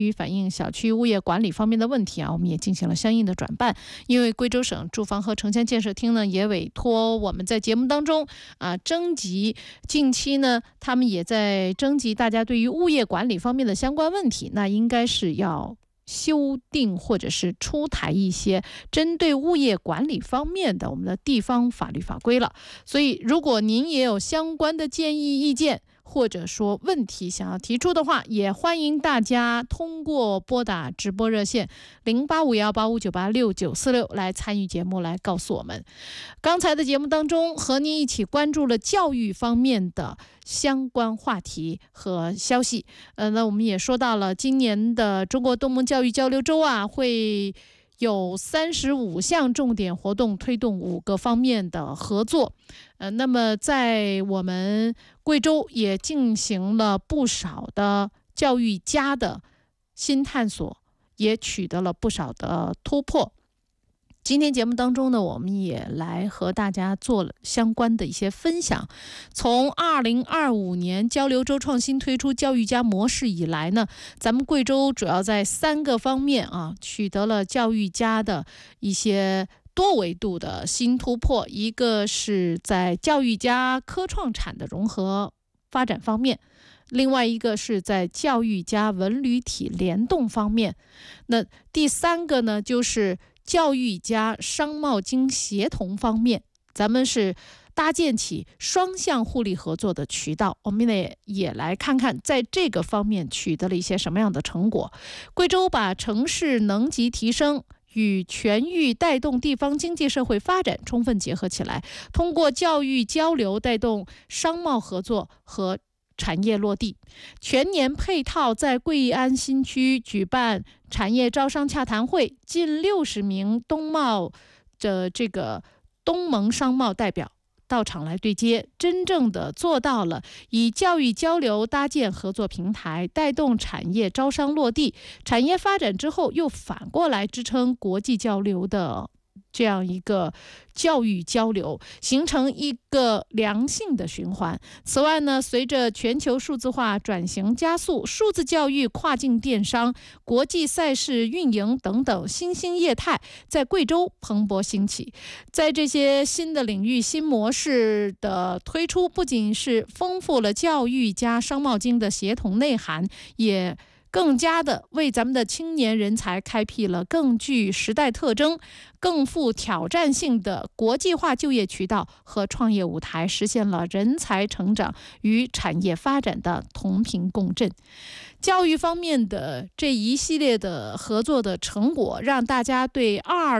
于反映小区物业管理方面的问题我们也进行了相应的转办。因为贵州省住房和城乡建设厅呢，也委托我们在节目当中征集，近期呢，他们也在征集大家对于物业管理方面的相关问题，那应该是要修订或者是出台一些针对物业管理方面的我们的地方法律法规了。所以如果您也有相关的建议意见或者说问题想要提出的话，也欢迎大家通过拨打直播热线085185986946来参与节目，来告诉我们。刚才的节目当中和您一起关注了教育方面的相关话题和消息。那我们也说到了今年的中国东盟教育交流周会有35项重点活动，推动5个方面的合作。那么在我们贵州也进行了不少的教育家的新探索，也取得了不少的突破。今天节目当中呢，我们也来和大家做了相关的一些分享。从2025年交流周创新推出教育家模式以来呢，咱们贵州主要在3个方面取得了教育家的一些多维度的新突破。一个是在教育家科创产的融合发展方面，另外一个是在教育家文旅体联动方面，那第3个呢，就是教育家商贸经协同方面，咱们是搭建起双向互利合作的渠道。我们也来看看在这个方面取得了一些什么样的成果。贵州把城市能级提升与全域带动地方经济社会发展充分结合起来，通过教育交流带动商贸合作和产业落地。全年配套在贵安新区举办产业招商洽谈会，近60名东贸的东盟商贸代表到场来对接，真正的做到了以教育交流搭建合作平台，带动产业招商落地，产业发展之后又反过来支撑国际交流的这样一个教育交流，形成一个良性的循环。此外呢，随着全球数字化转型加速，数字教育、跨境电商、国际赛事运营等等新兴业态在贵州蓬勃兴起。在这些新的领域、新模式的推出，不仅是丰富了教育加商贸经的协同内涵，也更加的为咱们的青年人才开辟了更具时代特征、更富挑战性的国际化就业渠道和创业舞台，实现了人才成长与产业发展的同频共振。教育方面的这一系列的合作的成果，让大家对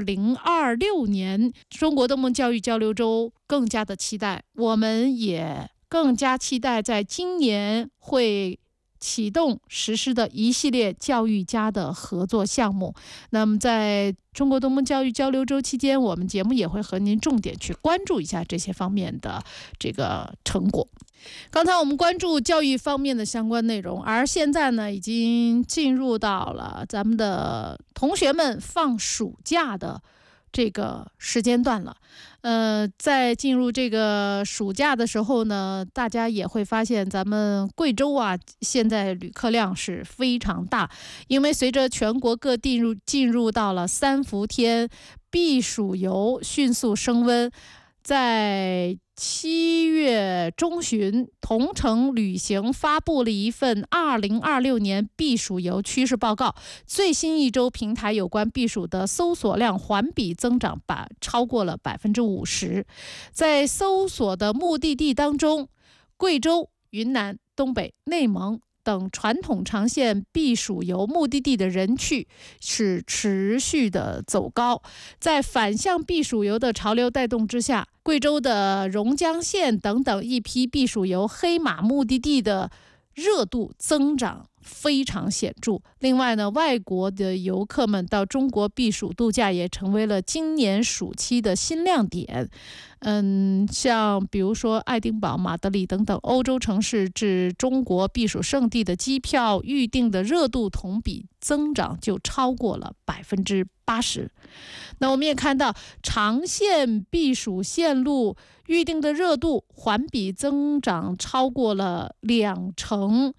2026年中国东盟教育交流周更加的期待。我们也更加期待在今年会启动实施的一系列教育家的合作项目。那么在中国东盟教育交流周期间，我们节目也会和您重点去关注一下这些方面的这个成果。刚才我们关注教育方面的相关内容，而现在呢，已经进入到了咱们的同学们放暑假的这个时间段了。在进入这个暑假的时候呢，大家也会发现咱们贵州现在旅客量是非常大，因为随着全国各地进入到了3伏天避暑游迅速升温，在7月中旬，同程旅行发布了一份2026年避暑游趋势报告。最新一周平台有关避暑的搜索量环比增长超过了50%。在搜索的目的地当中，贵州、云南、东北、内蒙等传统长线避暑游目的地的人去是持续的走高。在反向避暑游的潮流带动之下，贵州的榕江县等等一批避暑游黑马目的地的热度增长非常显著。另外呢，外国的游客们到中国避暑度假也成为了今年暑期的新亮点。像比如说爱丁堡、马德里等等欧洲城市至中国避暑胜地的机票预订的热度同比增长就超过了80%。那我们也看到长线避暑线路预订的热度环比增长超过了2成。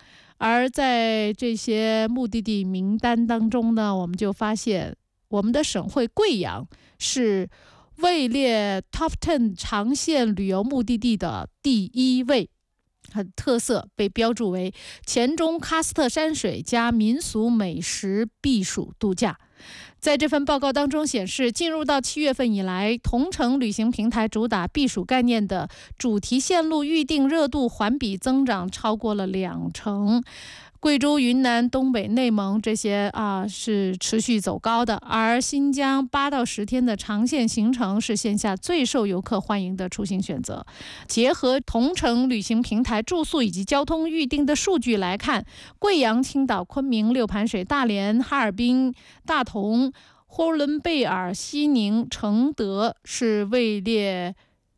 而在这些目的地名单当中呢，我们就发现我们的省会贵阳是位列 Top 10长线旅游目的地的第1位，很特色，被标注为黔中喀斯特山水加民俗美食避暑度假。在这份报告当中显示，进入到7月份以来，同程旅行平台主打避暑概念的主题线路预订热度环比增长超过了2成。贵州、云南、东北、内蒙这些是持续走高的，而新疆8到10天的长线行程是线下最受游客欢迎的出行选择。结合同程旅行平台住宿以及交通预订的数据来看，贵阳、青岛、昆明、六盘水、大连、哈尔滨、大同、呼伦贝尔、西宁、承德是位列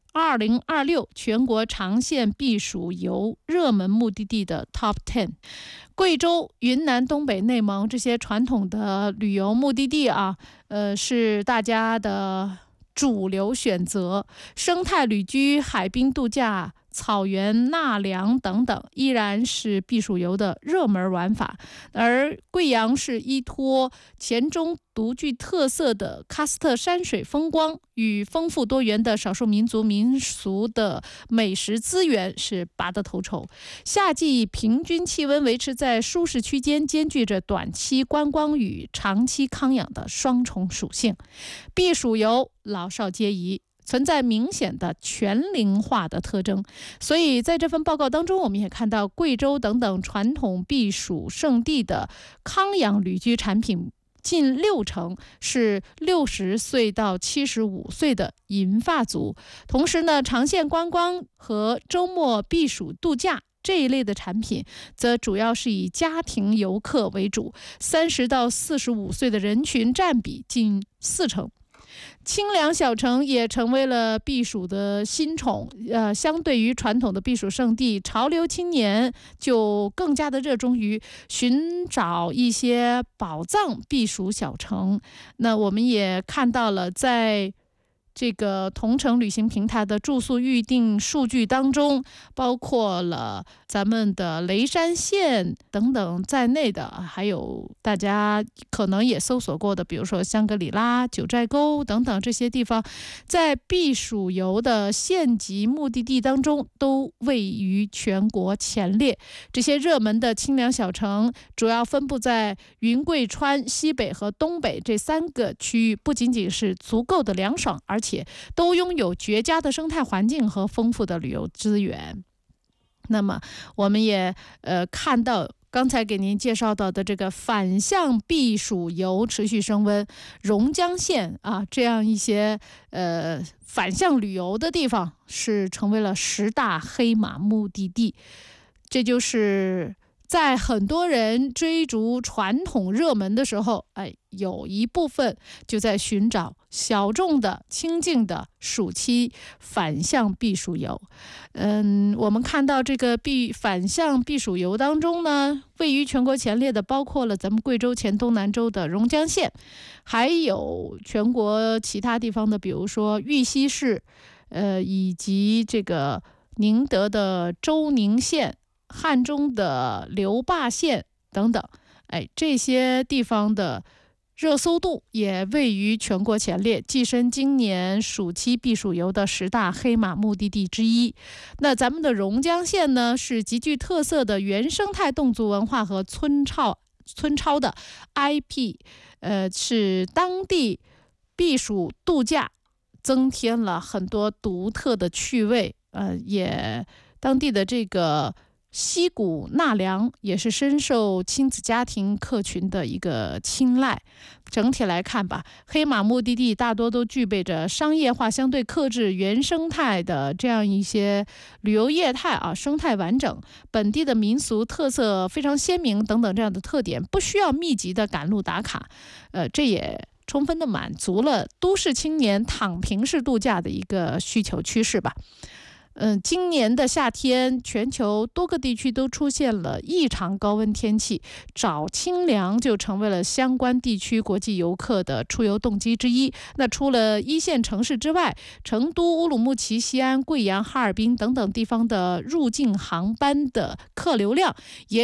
2026全国长线避暑游热门目的地的 Top 10。贵州、云南、东北、内蒙这些传统的旅游目的地是大家的主流选择。生态旅居、海滨度假、草原纳凉等等，依然是避暑游的热门玩法。而贵阳是依托黔中独具特色的喀斯特山水风光与丰富多元的少数民族民俗的美食资源是拔得头筹。夏季平均气温维持在舒适区间，兼具着短期观光与长期康养的双重属性。避暑游老少皆宜，存在明显的全龄化的特征，所以在这份报告当中，我们也看到贵州等等传统避暑胜地的康养旅居产品近6成是60岁到75岁的银发族。同时呢，长线观光和周末避暑度假这一类的产品则主要是以家庭游客为主，30到45岁的人群占比近4成。清凉小城也成为了避暑的新宠，相对于传统的避暑胜地，潮流青年就更加的热衷于寻找一些宝藏避暑小城。那我们也看到了，在这个同程旅行平台的住宿预订数据当中，包括了咱们的雷山县等等在内的，还有大家可能也搜索过的，比如说香格里拉、九寨沟等等这些地方，在避暑游的县级目的地当中都位于全国前列。这些热门的清凉小城主要分布在云贵川、西北和东北这3个区域，不仅仅是足够的凉爽，而且都拥有绝佳的生态环境和丰富的旅游资源。那么我们也看到刚才给您介绍到的这个反向避暑游持续升温，榕江县这样一些反向旅游的地方是成为了10大黑马目的地。这就是在很多人追逐传统热门的时候，有一部分就在寻找小众的、清静的暑期反向避暑游。我们看到这个反向避暑游当中呢，位于全国前列的包括了咱们贵州黔东南州的榕江县，还有全国其他地方的，比如说玉溪市，以及这个宁德的周宁县、汉中的留坝县等等，这些地方的热搜度也位于全国前列，跻身今年暑期避暑游的10大黑马目的地之一。那咱们的榕江县呢，是极具特色的原生态侗族文化和村超的 IP，是当地避暑度假增添了很多独特的趣味，也当地的这个溪谷纳凉也是深受亲子家庭客群的一个青睐。整体来看吧，黑马目的地大多都具备着商业化相对克制、原生态的这样一些旅游业态生态完整，本地的民俗特色非常鲜明等等这样的特点，不需要密集的赶路打卡，这也充分的满足了都市青年躺平式度假的一个需求趋势吧。今年的夏天，全球多个地区都出现了异常高温天气，找清凉就成为了相关地区国际游客的出游动机之一。那除了1线城市之外，成都、乌鲁木齐、西安、贵阳、哈尔滨等等地方的入境航班的客流量也有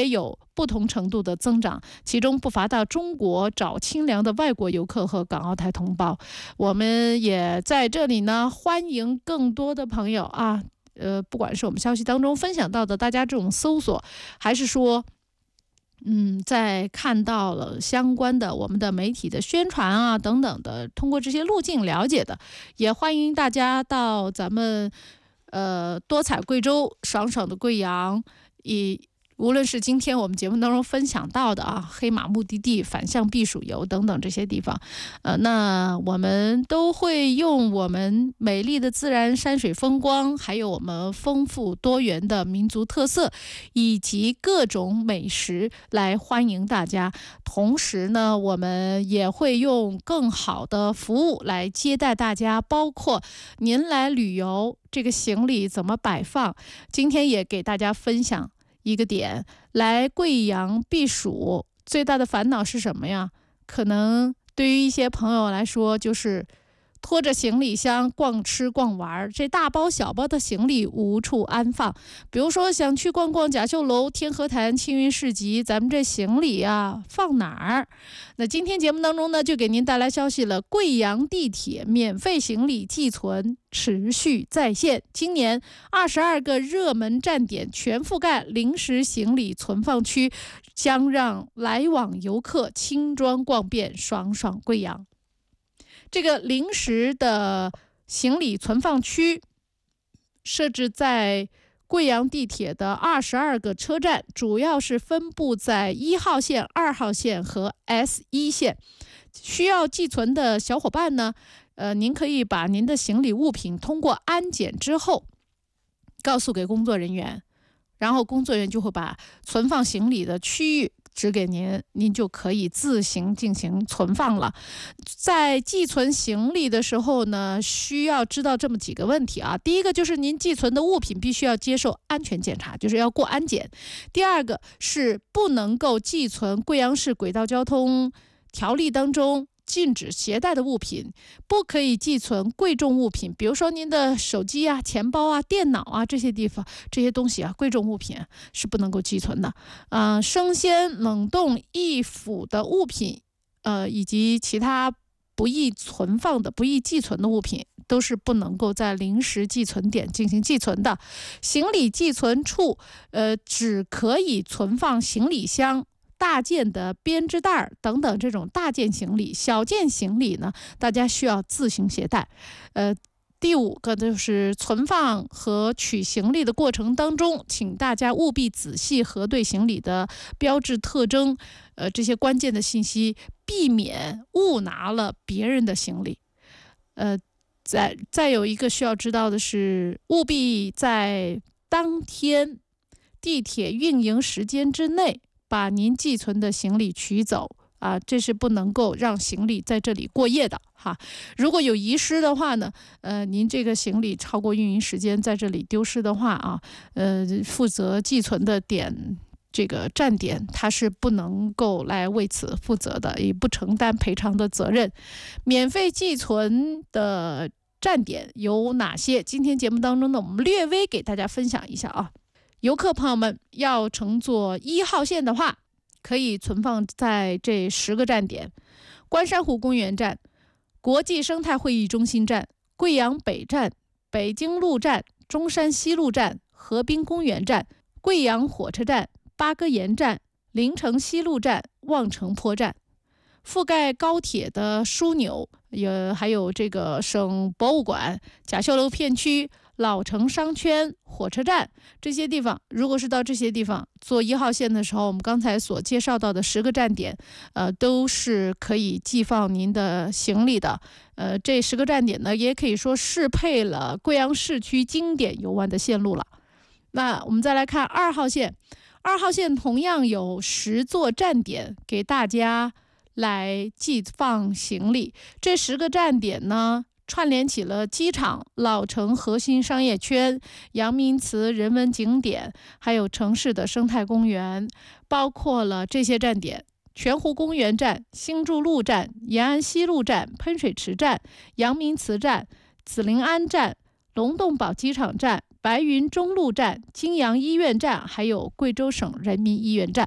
不同程度的增长，其中不乏到中国找清凉的外国游客和港澳台同胞。我们也在这里呢，欢迎更多的朋友啊，不管是我们消息当中分享到的大家这种搜索，还是说在看到了相关的我们的媒体的宣传啊等等的，通过这些路径了解的，也欢迎大家到咱们多彩贵州爽爽的贵阳，无论是今天我们节目当中分享到的啊，黑马目的地、反向避暑游等等这些地方，那我们都会用我们美丽的自然山水风光，还有我们丰富多元的民族特色，以及各种美食来欢迎大家。同时呢，我们也会用更好的服务来接待大家，包括您来旅游，这个行李怎么摆放，今天也给大家分享一个点，来贵阳避暑最大的烦恼是什么呀？可能对于一些朋友来说，就是拖着行李箱逛吃逛玩，这大包小包的行李无处安放。比如说想去逛逛甲秀楼、天河潭、青云市集，咱们这行李啊放哪儿？那今天节目当中呢，就给您带来消息了，贵阳地铁免费行李寄存持续在线，今年22个热门站点全覆盖临时行李存放区，将让来往游客轻装逛遍爽爽贵阳。这个临时的行李存放区设置在贵阳地铁的22个车站，主要是分布在1号线、2号线和 S1 线。需要寄存的小伙伴呢，您可以把您的行李物品通过安检之后告诉给工作人员，然后工作人员就会把存放行李的区域指给您，您就可以自行进行存放了。在寄存行李的时候呢，需要知道这么几个问题啊。第一个就是您寄存的物品必须要接受安全检查，就是要过安检。第二个是不能够寄存贵阳市轨道交通条例当中禁止携带的物品，不可以寄存贵重物品，比如说您的手机啊、钱包啊、电脑啊这些地方这些东西啊，贵重物品是不能够寄存的。生鲜冷冻易腐的物品，以及其他不易存放的、不易寄存的物品，都是不能够在临时寄存点进行寄存的。行李寄存处，只可以存放行李箱、大件的编织袋等等这种大件行李，小件行李呢，大家需要自行携带。第5个就是存放和取行李的过程当中，请大家务必仔细核对行李的标志特征，这些关键的信息，避免误拿了别人的行李。再有一个需要知道的是，务必在当天地铁运营时间之内把您寄存的行李取走啊，这是不能够让行李在这里过夜的哈。如果有遗失的话呢，您这个行李超过运营时间在这里丢失的话啊，负责寄存的这个站点它是不能够来为此负责的，也不承担赔偿的责任。免费寄存的站点有哪些？今天节目当中呢，我们略微给大家分享一下啊。游客朋友们要乘坐1号线的话，可以存放在这10个站点：关山湖公园站、国际生态会议中心站、贵阳北站、北京路站、中山西路站、河滨公园站、贵阳火车站、八哥岩站、临城西路站、望城坡站。覆盖高铁的枢纽还有这个省博物馆、甲秀楼片区、老城商圈、火车站这些地方，如果是到这些地方坐1号线的时候，我们刚才所介绍到的10个站点，都是可以寄放您的行李的。这10个站点呢，也可以说适配了贵阳市区经典游玩的线路了。那我们再来看2号线，2号线同样有10座站点给大家来寄放行李。这10个站点呢，串联起了机场、老城核心商业圈、阳明祠人文景点，还有城市的生态公园，包括了这些站点：泉湖公园站、兴筑路站、延安西路站、喷水池站、阳明祠站、紫林安站、龙洞堡机场站、白云中路站、金阳医院站，还有贵州省人民医院站。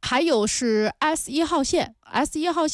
还有是 S1号线